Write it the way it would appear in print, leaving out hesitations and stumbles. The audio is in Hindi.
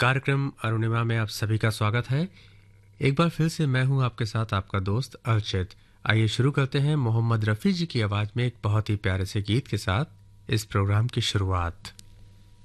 कार्यक्रम अरुणिमा में आप सभी का स्वागत है। एक बार फिर से मैं हूं आपके साथ आपका दोस्त अर्चित। आइए शुरू करते हैं मोहम्मद रफ़ी जी की आवाज़ में एक बहुत ही प्यारे से गीत के साथ इस प्रोग्राम की शुरुआत।